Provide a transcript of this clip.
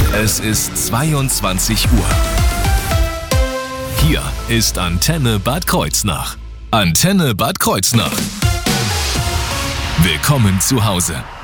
Es ist 22 Uhr. Hier ist Antenne Bad Kreuznach. Antenne Bad Kreuznach. Willkommen zu Hause.